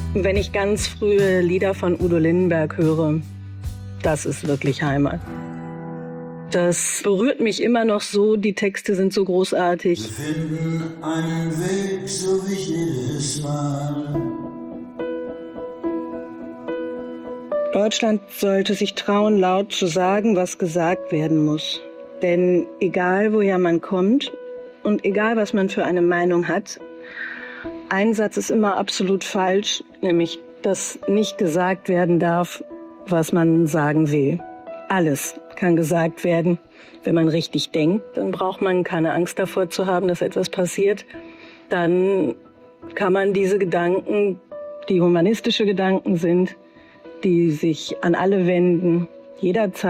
Wenn ich ganz frühe Lieder von Udo Lindenberg höre, das ist wirklich Heimat. Das berührt mich immer noch so, die Texte sind so großartig. Wir finden einen Weg, so wie jedes Mal. Deutschland sollte sich trauen, laut zu sagen, was gesagt werden muss. Denn egal, woher man kommt und egal, was man für eine Meinung hat, ein Satz ist immer absolut falsch, nämlich, dass nicht gesagt werden darf, was man sagen will. Alles kann gesagt werden. Wenn man richtig denkt, dann braucht man keine Angst davor zu haben, dass etwas passiert. Dann kann man diese Gedanken, die humanistische Gedanken sind, die sich an alle wenden, jederzeit